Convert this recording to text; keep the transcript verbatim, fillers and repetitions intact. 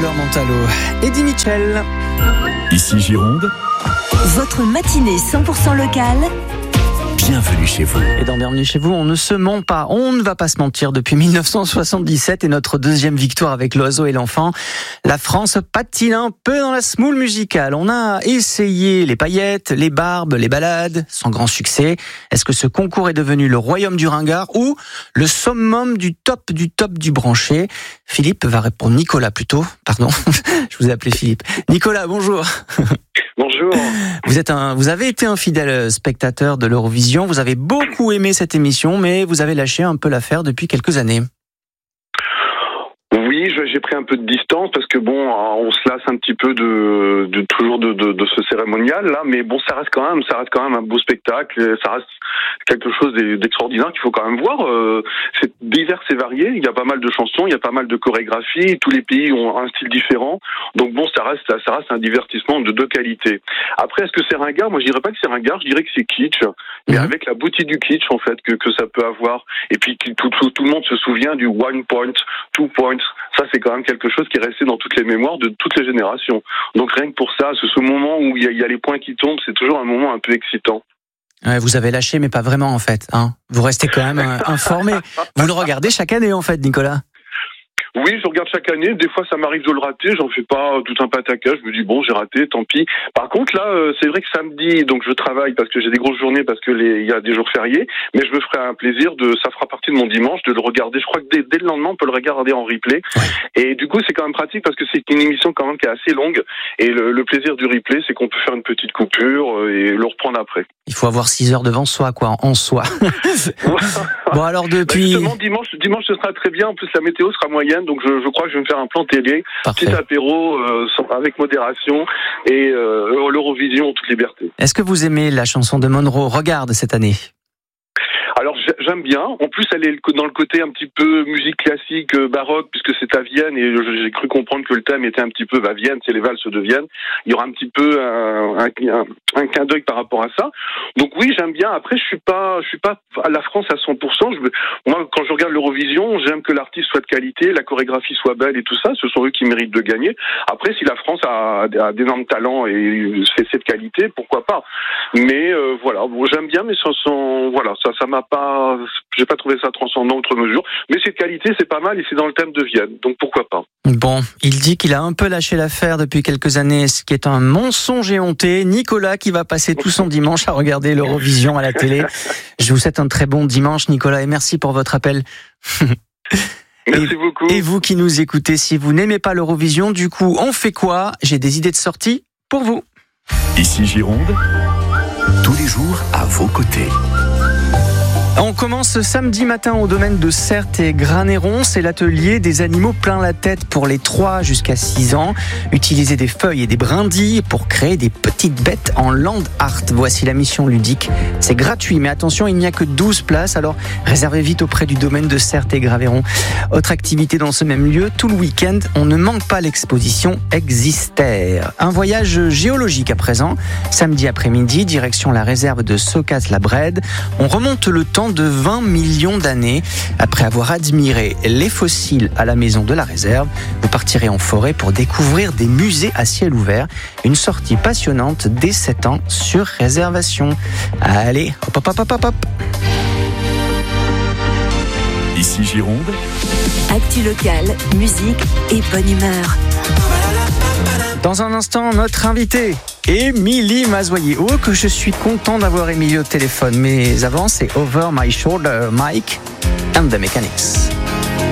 Fleur Montalo, Eddie Mitchell. Ici Gironde. Votre matinée cent pour cent locale. Bienvenue chez vous. Et dans Bienvenue chez vous, on ne se ment pas, on ne va pas se mentir. Depuis dix-neuf cent soixante-dix-sept et notre deuxième victoire avec l'oiseau et l'enfant, la France patine un peu dans la smoule musicale. On a essayé les paillettes, les barbes, les ballades, sans grand succès. Est-ce que ce concours est devenu le royaume du ringard ou le summum du top du top du branché? Philippe va répondre, Nicolas plutôt, pardon, je vous ai appelé Philippe. Nicolas, bonjour. Bonjour. Vous êtes un, vous avez été un fidèle spectateur de l'Eurovision. Vous avez beaucoup aimé cette émission, mais vous avez lâché un peu l'affaire depuis quelques années. Oui, j'ai pris un peu de distance parce que bon, on se lasse un petit peu de, de toujours de, de, de ce cérémonial là, mais bon, ça reste quand même, ça reste quand même un beau spectacle, ça reste quelque chose d'extraordinaire qu'il faut quand même voir. C'est divers et varié, il y a pas mal de chansons, il y a pas mal de chorégraphies, tous les pays ont un style différent, donc bon, ça reste, ça reste un divertissement de deux qualités. Après, est-ce que c'est ringard? Moi, je dirais pas que c'est ringard, je dirais que c'est kitsch, mais mmh. avec la beauté du kitsch en fait que que ça peut avoir, et puis tout tout, tout le monde se souvient du one point, two points. Ça, c'est quand même quelque chose qui est resté dans toutes les mémoires de toutes les générations. Donc rien que pour ça, ce, ce moment où il y, y a les points qui tombent, c'est toujours un moment un peu excitant. Ouais, vous avez lâché, mais pas vraiment en fait. Hein. Vous restez quand même euh, informé. Vous le regardez chaque année en fait, Nicolas. Oui, je regarde chaque année. Des fois, ça m'arrive de le rater. J'en fais pas tout un pataquès. Je me dis bon, j'ai raté, tant pis. Par contre, là, euh, c'est vrai que samedi, donc je travaille parce que j'ai des grosses journées, parce que les, il y a des jours fériés. Mais je me ferai un plaisir de, ça fera partie de mon dimanche, de le regarder. Je crois que dès, dès le lendemain, on peut le regarder en replay. Ouais. Et du coup, c'est quand même pratique parce que c'est une émission quand même qui est assez longue. Et le, le plaisir du replay, c'est qu'on peut faire une petite coupure et le reprendre après. Il faut avoir six heures devant soi, quoi, en soi. Bon, alors depuis. Bah justement, dimanche, dimanche, ce sera très bien. En plus, la météo sera moyenne, donc je, je crois que je vais me faire un plan télé, Parfait. Petit apéro euh, avec modération et euh, l'Eurovision en toute liberté. Est-ce que vous aimez la chanson de Monroe, Regarde, cette année? Alors j'aime bien. En plus, elle est dans le côté un petit peu musique classique, baroque, puisque c'est à Vienne et j'ai cru comprendre que le thème était un petit peu, bah, Vienne, c'est les valses de Vienne. Il y aura un petit peu un, un, un, un clin d'œil par rapport à ça. Donc oui, j'aime bien. Après, je suis pas, je suis pas à la France à cent pour cent. Je, moi, quand je regarde l'Eurovision, j'aime que l'artiste soit de qualité, la chorégraphie soit belle et tout ça. Ce sont eux qui méritent de gagner. Après, si la France a, a d'énormes talents et fait cette qualité, pourquoi pas. Mais euh, voilà, bon, j'aime bien, mais sans, sans voilà, ça, ça m'a pas, j'ai pas trouvé ça transcendant outre mesure, mais c'est de qualité, c'est pas mal et c'est dans le thème de Vienne, donc pourquoi pas. Bon, il dit qu'il a un peu lâché l'affaire depuis quelques années, ce qui est un mensonge éhonté. Nicolas qui va passer tout son dimanche à regarder l'Eurovision à la télé. Je vous souhaite un très bon dimanche, Nicolas, et merci pour votre appel. Merci et, beaucoup. Et vous qui nous écoutez, si vous n'aimez pas l'Eurovision, du coup, on fait quoi? J'ai des idées de sortie pour vous. Ici Gironde, tous les jours à vos côtés. On commence samedi matin au domaine de Certes et Granéron. C'est l'atelier des animaux plein la tête pour les trois jusqu'à six ans. Utiliser des feuilles et des brindilles pour créer des petites bêtes en land art. Voici la mission ludique. C'est gratuit, mais attention, il n'y a que douze places. Alors réservez vite auprès du domaine de Certes et Granéron. Autre activité dans ce même lieu, tout le week-end, on ne manque pas l'exposition Existère. Un voyage géologique à présent. Samedi après-midi, direction la réserve de Socas-la-Brède. On remonte le temps de vingt millions d'années. Après avoir admiré les fossiles à la maison de la réserve, vous partirez en forêt pour découvrir des musées à ciel ouvert. Une sortie passionnante dès sept ans sur réservation. Allez, hop hop hop hop hop. Ici Gironde. Actu locale, musique et bonne humeur. Dans un instant, notre invité, Émilie Mazoyer. Oh, que je suis content d'avoir Émilie au téléphone. Mais avant, c'est Over My Shoulder, Mike and the Mechanics.